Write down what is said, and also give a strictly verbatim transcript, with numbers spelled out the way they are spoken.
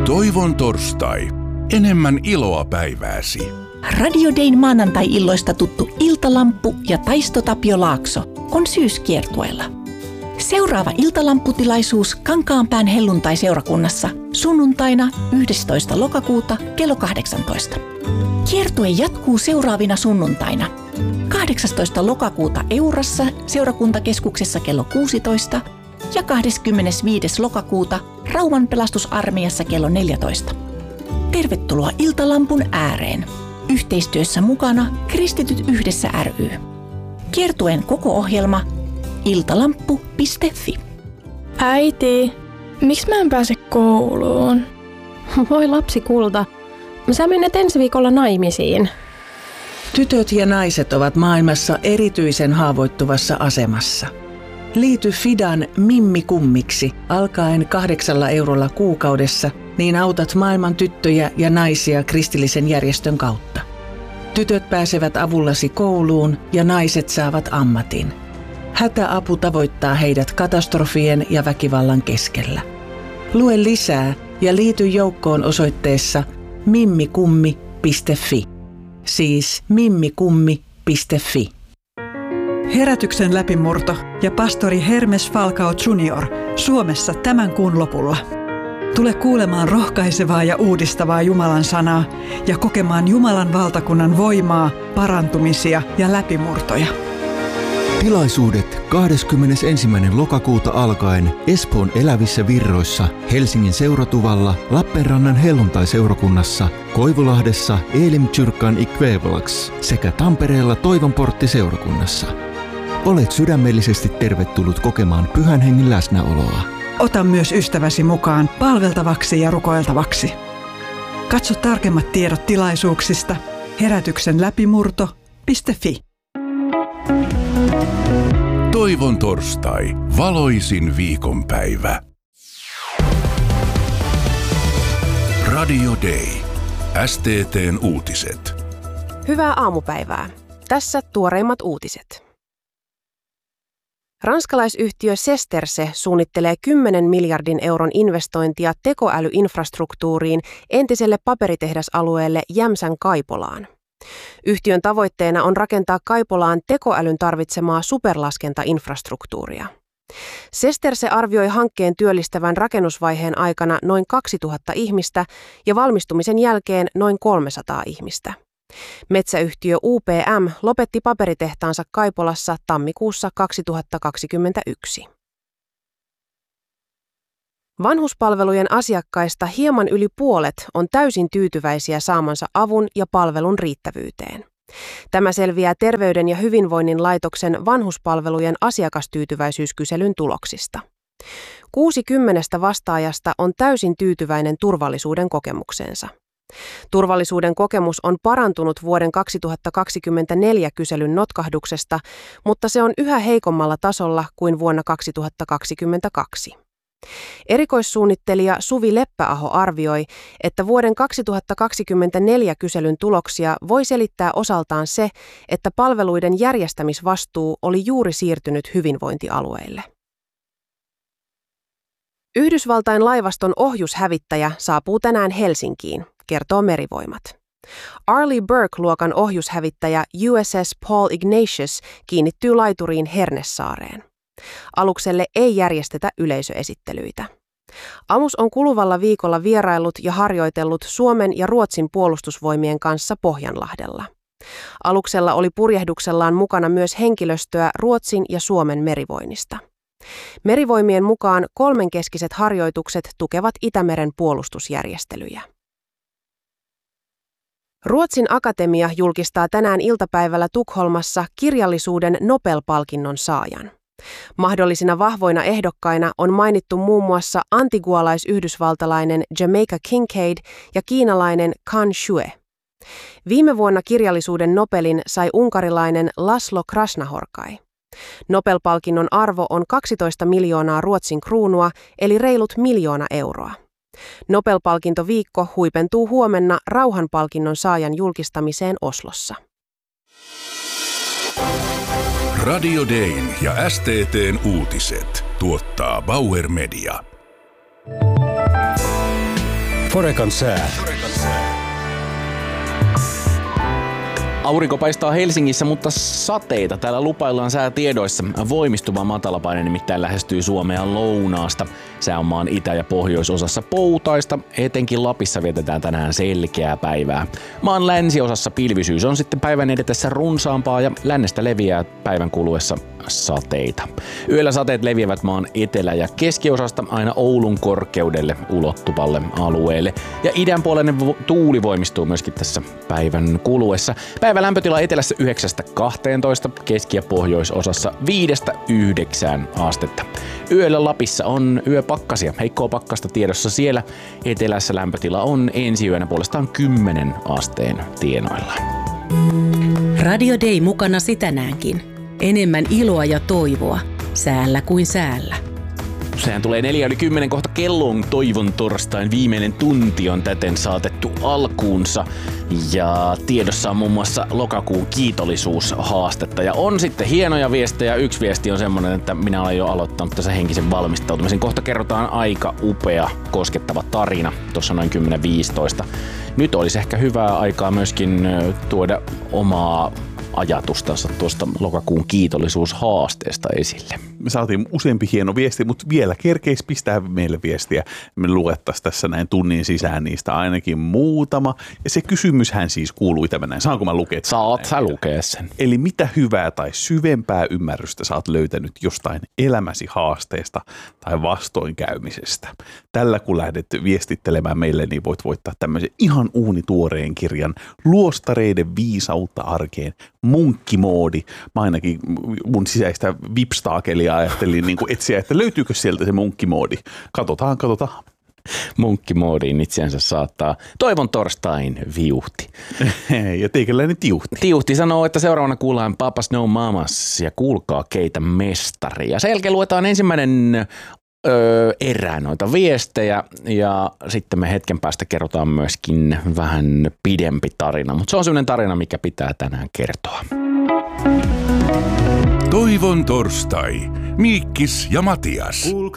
Toivon torstai. Enemmän iloa päivääsi. Radio Dayn maanantai-illoista tuttu Iltalamppu ja Taisto Tapio Laakso on syyskiertueella. Seuraava iltalampputilaisuus Kankaanpään helluntai-seurakunnassa sunnuntaina yhdestoista lokakuuta kello kahdeksantoista. Kiertue jatkuu seuraavina sunnuntaina. kahdeksastoista lokakuuta Eurassa seurakuntakeskuksessa kello kuusitoista ja kahdeskymmenesviides lokakuuta Rauman pelastusarmeijassa kello neljätoista. Tervetuloa Iltalampun ääreen. Yhteistyössä mukana Kristityt yhdessä ry. Kiertueen koko ohjelma iltalamppu piste fi. Äiti, miksi mä en pääse kouluun? Voi lapsi kulta, sä menet ensi viikolla naimisiin. Tytöt ja naiset ovat maailmassa erityisen haavoittuvassa asemassa. Liity Fidan Mimmi Kummiksi alkaen kahdeksalla eurolla kuukaudessa, niin autat maailman tyttöjä ja naisia kristillisen järjestön kautta. Tytöt pääsevät avullasi kouluun ja naiset saavat ammatin. Hätäapu tavoittaa heidät katastrofien ja väkivallan keskellä. Lue lisää ja liity joukkoon osoitteessa mimmikummi piste fi. Siis mimmikummi piste fi. Herätyksen läpimurto ja pastori Hermes Falcao junior Suomessa tämän kuun lopulla. Tule kuulemaan rohkaisevaa ja uudistavaa Jumalan sanaa ja kokemaan Jumalan valtakunnan voimaa, parantumisia ja läpimurtoja. Tilaisuudet kahdeskymmenesensimmäinen lokakuuta alkaen Espoon Elävissä Virroissa, Helsingin Seuratuvalla, Lappeenrannan helluntai-seurakunnassa, Koivulahdessa Elim-kyrkan Ikvevelaks sekä Tampereella Toivonportti-seurakunnassa. Olet sydämellisesti tervetullut kokemaan Pyhän Hengen läsnäoloa. Ota myös ystäväsi mukaan palveltavaksi ja rukoiltavaksi. Katso tarkemmat tiedot tilaisuuksista herätyksen läpimurto piste fi. Toivon torstai. Valoisin viikonpäivä. Radio Day. S T T:n uutiset. Hyvää aamupäivää. Tässä tuoreimmat uutiset. Ranskalaisyhtiö Sesterse suunnittelee kymmenen miljardin euron investointia tekoälyinfrastruktuuriin entiselle paperitehdasalueelle Jämsän Kaipolaan. Yhtiön tavoitteena on rakentaa Kaipolaan tekoälyn tarvitsemaa superlaskentainfrastruktuuria. Sesterse arvioi hankkeen työllistävän rakennusvaiheen aikana noin kaksituhatta ihmistä ja valmistumisen jälkeen noin kolmesataa ihmistä. Metsäyhtiö U P M lopetti paperitehtaansa Kaipolassa tammikuussa kaksituhattakaksikymmentäyksi. Vanhuspalvelujen asiakkaista hieman yli puolet on täysin tyytyväisiä saamansa avun ja palvelun riittävyyteen. Tämä selviää Terveyden ja hyvinvoinnin laitoksen vanhuspalvelujen asiakastyytyväisyyskyselyn tuloksista. Kuusi kymmenestä vastaajasta on täysin tyytyväinen turvallisuuden kokemukseensa. Turvallisuuden kokemus on parantunut vuoden kaksituhattakaksikymmentäneljä kyselyn notkahduksesta, mutta se on yhä heikommalla tasolla kuin vuonna kaksituhattakaksikymmentäkaksi. Erikoissuunnittelija Suvi Leppäaho arvioi, että vuoden kaksituhattakaksikymmentäneljä kyselyn tuloksia voi selittää osaltaan se, että palveluiden järjestämisvastuu oli juuri siirtynyt hyvinvointialueille. Yhdysvaltain laivaston ohjushävittäjä saapuu tänään Helsinkiin, kertoo Merivoimat. Arleigh Burke-luokan ohjushävittäjä U S S Paul Ignatius kiinnittyy laituriin Hernesaareen. Alukselle ei järjestetä yleisöesittelyitä. Alus on kuluvalla viikolla vieraillut ja harjoitellut Suomen ja Ruotsin puolustusvoimien kanssa Pohjanlahdella. Aluksella oli purjehduksellaan mukana myös henkilöstöä Ruotsin ja Suomen merivoinnista. Merivoimien mukaan kolmenkeskiset harjoitukset tukevat Itämeren puolustusjärjestelyjä. Ruotsin Akatemia julkistaa tänään iltapäivällä Tukholmassa kirjallisuuden Nobel-palkinnon saajan. Mahdollisina vahvoina ehdokkaina on mainittu muun muassa antigualais-yhdysvaltalainen Jamaica Kincaid ja kiinalainen Kan Shue. Viime vuonna kirjallisuuden Nobelin sai unkarilainen Laszlo Krasnahorkai. Nobel-palkinnon arvo on kaksitoista miljoonaa Ruotsin kruunua, eli reilut miljoona euroa. Nobel-palkintoviikko huipentuu huomenna rauhanpalkinnon saajan julkistamiseen Oslossa. Radio Dayn ja S T T:n uutiset tuottaa Bauer Media. Forekan sää. Aurinko paistaa Helsingissä, mutta sateita täällä lupaillaan säätiedoissa. Voimistuva matalapaine nimittäin lähestyy Suomea lounaasta. Sää on maan itä- ja pohjoisosassa poutaista. Etenkin Lapissa vietetään tänään selkeää päivää. Maan länsiosassa pilvisyys on sitten päivän edetessä runsaampaa ja lännestä leviää päivän kuluessa sateita. Yöllä sateet leviävät maan etelä- ja keskiosasta aina Oulun korkeudelle ulottuvalle alueelle. Ja idänpuoleinen tuuli voimistuu myöskin tässä päivän kuluessa. Päivän lämpötila etelässä yhdeksästä kahteentoista, keski- ja pohjoisosassa viidestä yhdeksään astetta. Yöllä Lapissa on yöpakkasia, heikkoa pakkasta tiedossa siellä. Etelässä lämpötila on ensi yönä puolestaan kymmenen asteen tienoilla. Radio Day mukanasi tänäänkin. Enemmän iloa ja toivoa, säällä kuin säällä. Sehän tulee neljä yli kymmenen kohta kelloon. Toivon torstain viimeinen tunti on täten saatettu alkuunsa. Ja tiedossa on muun muassa lokakuun kiitollisuushaastetta. Ja on sitten hienoja viestejä. Yksi viesti on semmoinen, että minä olen jo aloittanut tässä henkisen valmistautumisen. Kohta kerrotaan aika upea, koskettava tarina. Tuossa noin kymmenen viisitoista. Nyt olisi ehkä hyvää aikaa myöskin tuoda omaa ajatustansa tuosta lokakuun kiitollisuushaasteesta esille. Me saatiin useampi hieno viesti, mutta vielä kerkeisi pistää meille viestiä. Me luettaisiin tässä näin tunnin sisään niistä ainakin muutama. Ja se kysymyshän siis kuului tämän näin. Saanko mä lukea? Saat sä lukea sen. Eli mitä hyvää tai syvempää ymmärrystä sä oot löytänyt jostain elämäsi haasteesta tai vastoinkäymisestä? Tällä kun lähdet viestittelemään meille, niin voit voittaa tämmöisen ihan uunituoreen kirjan Luostareiden viisautta arkeen. Munkkimoodi. Mä ainakin mun sisäistä vipstaakelia ajattelin niin kuin etsiä, että löytyykö sieltä se munkkimoodi. Katsotaan, katsotaan. Munkkimoodiin itseänsä saattaa Toivon torstain viuhti. Ja teikäläinen tiuhti. Tiuhti sanoo, että seuraavana kuullaan Papas No Mamas ja kuulkaa keitä mestari. Ja sen jälkeen luetaan ensimmäinen Öö, erää noita viestejä ja sitten me hetken päästä kerrotaan myöskin vähän pidempi tarina, mutta se on sellainen tarina, mikä pitää tänään kertoa. Toivon torstai. Miikkis ja Matias.